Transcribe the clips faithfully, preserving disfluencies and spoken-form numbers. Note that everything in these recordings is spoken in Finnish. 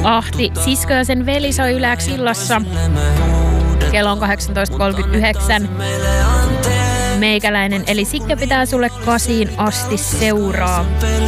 Ahti, sisko ja sen veli soi Yle X illassa. Kello on kahdeksantoista kolmekymmentäyhdeksän. Meikäläinen eli Sikke pitää sulle kasiin asti seuraa.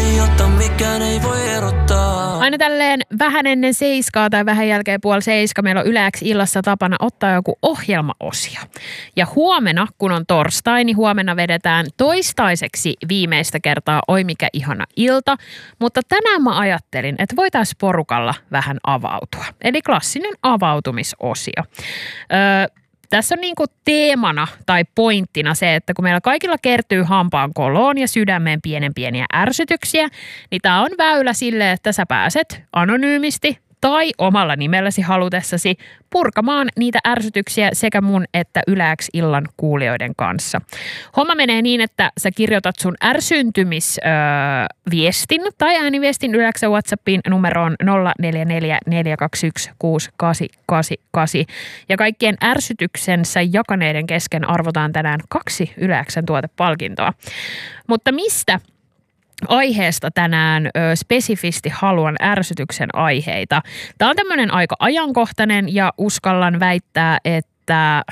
Aina tälleen vähän ennen seiskaa tai vähän jälkeen puoli seiska meillä on Yle X illassa tapana ottaa joku ohjelmaosio. Ja huomenna, kun on torstai, niin huomenna vedetään toistaiseksi viimeistä kertaa Oi mikä ihana ilta. Mutta tänään mä ajattelin, että voitaisiin porukalla vähän avautua. Eli klassinen avautumisosio. Öö, Tässä on niinku teemana tai pointtina se, että kun meillä kaikilla kertyy hampaan koloon ja sydämeen pienen pieniä ärsytyksiä, niin tämä on väylä sille, että sä pääset anonyymisti tai omalla nimelläsi halutessasi purkamaan niitä ärsytyksiä sekä mun että Yle X illan kuulijoiden kanssa. Homma menee niin, että sä kirjoitat sun ärsyntymisviestin tai ääniviestin Yle X WhatsAppiin numeroon nolla neljä neljä neljä kaksi yksi kuusi kahdeksan kahdeksan kahdeksan ja kaikkien ärsytyksensä jakaneiden kesken arvotaan tänään kaksi Yle X:n tuotepalkintoa. Mutta mistä aiheesta tänään ö, spesifisti haluan ärsytyksen aiheita? Tämä on tämmöinen aika ajankohtainen ja uskallan väittää, että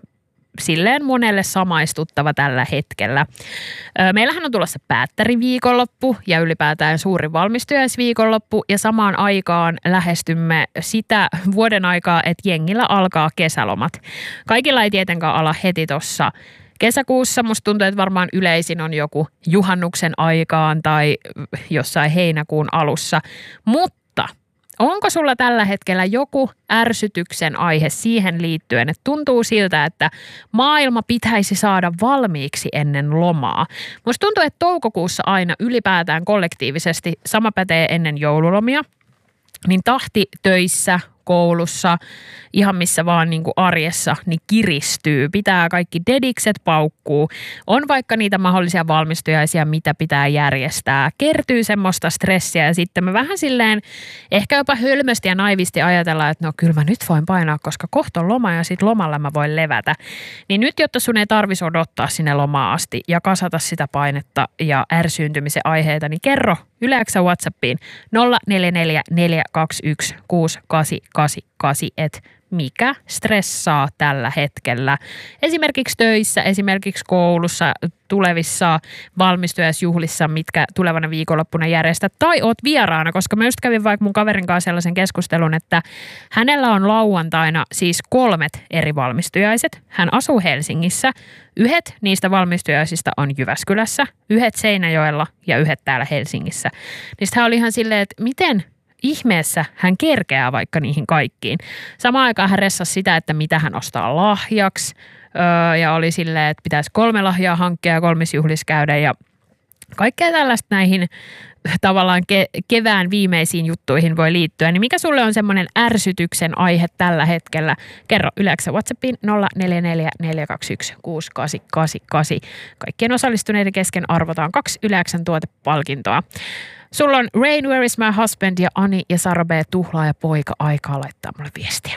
silleen monelle samaistuttava tällä hetkellä. Ö, meillähän on tulossa päättäriviikonloppu ja ylipäätään suuri valmistujaisviikonloppu ja samaan aikaan lähestymme sitä vuoden aikaa, että jengillä alkaa kesälomat. Kaikilla ei tietenkään ala heti tuossa kesäkuussa. Musta tuntuu, että varmaan yleisin on joku juhannuksen aikaan tai jossain heinäkuun alussa. Mutta onko sulla tällä hetkellä joku ärsytyksen aihe siihen liittyen, että tuntuu siltä, että maailma pitäisi saada valmiiksi ennen lomaa? Musta tuntuu, että toukokuussa aina ylipäätään kollektiivisesti, sama pätee ennen joululomia, niin tahti töissä, koulussa, ihan missä vaan niin kuin arjessa, niin kiristyy. Pitää kaikki dedikset paukkuu. On vaikka niitä mahdollisia valmistujaisia, mitä pitää järjestää. Kertyy semmoista stressiä ja sitten me vähän silleen ehkä jopa hölmösti ja naivisti ajatellaan, että no kyllä mä nyt voin painaa, koska kohta on loma ja sitten lomalla mä voin levätä. Niin nyt, jotta sun ei tarvitsisi odottaa sinne lomaan asti ja kasata sitä painetta ja ärsyyntymisen aiheita, niin kerro Yle X WhatsAppiin nolla neljä neljä neljä kaksi yksi kuusi kahdeksan kahdeksan kahdeksan, että mikä stressaa tällä hetkellä. Esimerkiksi töissä, esimerkiksi koulussa, tulevissa valmistujaisjuhlissa, mitkä tulevana viikonloppuna järjestät, tai oot vieraana, koska mä just kävin vaikka mun kaverin kanssa sellaisen keskustelun, että hänellä on lauantaina siis kolmet eri valmistujaiset. Hän asuu Helsingissä. Yhdet niistä valmistujaisista on Jyväskylässä, yhdet Seinäjoella ja yhdet täällä Helsingissä. Niistä hän oli ihan silleen, että miten ihmeessä hän kerkeää vaikka niihin kaikkiin. Samaan aikaan hän ressasi sitä, että mitä hän ostaa lahjaksi öö, ja oli silleen, että pitäisi kolme lahjaa hankkia ja kolmissa juhlissa käydä ja kaikkea tällaista näihin tavallaan ke- kevään viimeisiin juttuihin voi liittyä. Niin mikä sulle on semmoinen ärsytyksen aihe tällä hetkellä? Kerro Yle X WhatsAppiin nolla neljä neljä neljä kaksi yksi kuusi kahdeksan kahdeksan kahdeksan. Kaikkien osallistuneiden kesken arvotaan kaksi Yle X:n tuotepalkintoa. Sulla on Rain, Where is my husband ja Ani ja Sara B. Tuhlaa ja poika aikaa laittaa mulle viestiä.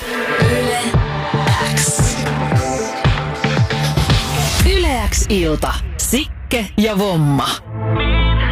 Yle X. Yle X ilta. Sikke ja Vomma.